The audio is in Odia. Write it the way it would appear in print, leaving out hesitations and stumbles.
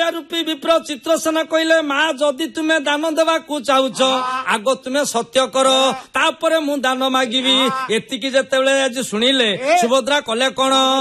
ରୂପୀ ବିପ୍ର ଚିତ୍ରସେନ କହିଲେ ମା ଯଦି ତୁମେ ଦାନ ଦେବାକୁ ଚାହୁଁଛ ଆଗ ତୁମେ ସତ୍ୟ କର ତାପରେ ମୁଁ ଦାନ ମାଗିବି। ଏତିକି ଯେତେବେଳେ ଆଜି ଶୁଣିଲେ ସୁଭଦ୍ରା କଲେ କଣ